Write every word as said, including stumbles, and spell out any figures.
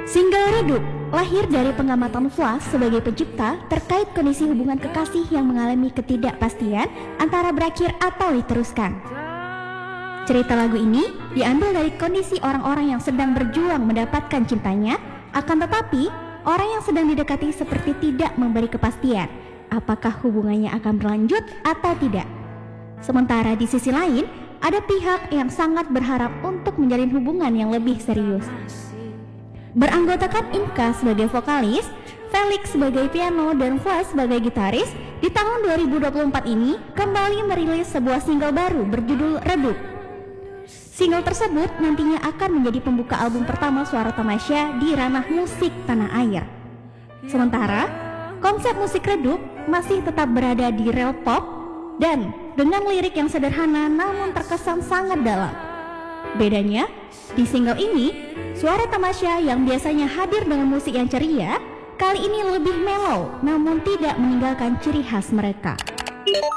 Single Redup lahir dari pengamatan Flash sebagai pencipta terkait kondisi hubungan kekasih yang mengalami ketidakpastian antara berakhir atau diteruskan. Cerita lagu ini diambil dari kondisi orang-orang yang sedang berjuang mendapatkan cintanya, akan tetapi orang yang sedang didekati seperti tidak memberi kepastian apakah hubungannya akan berlanjut atau tidak. Sementara di sisi lain, ada pihak yang sangat berharap untuk menjalin hubungan yang lebih serius. Beranggotakan Imka sebagai vokalis, Felix sebagai piano, dan Flash sebagai gitaris, di tahun dua ribu dua puluh empat ini kembali merilis sebuah single baru berjudul Redup. Single tersebut nantinya akan menjadi pembuka album pertama Suara Tamasya di ranah musik tanah air. Sementara, konsep musik Redup masih tetap berada di rel pop dan dengan lirik yang sederhana namun terkesan sangat dalam. Bedanya, di single ini, Suara Tamasya yang biasanya hadir dengan musik yang ceria, kali ini lebih mellow namun tidak meninggalkan ciri khas mereka.